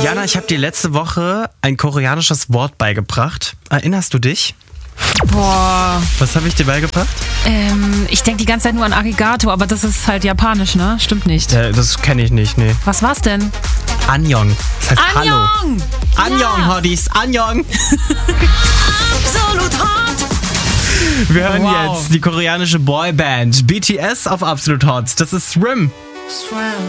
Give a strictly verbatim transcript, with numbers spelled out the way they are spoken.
Jana, ich habe dir letzte Woche ein koreanisches Wort beigebracht. Erinnerst du dich? Boah. Was habe ich dir beigebracht? Ähm, ich denke die ganze Zeit nur an Arigato, aber das ist halt japanisch, ne? Stimmt nicht. Äh, das kenne ich nicht, nee. Was war's denn? Annyeong. Das heißt Hallo. Annyeong! Annyeong, Ja. Hotties. Annyeong. Absolut Hot. Wir hören Wow. jetzt die koreanische Boyband B T S auf Absolut Hot. Das ist Swim.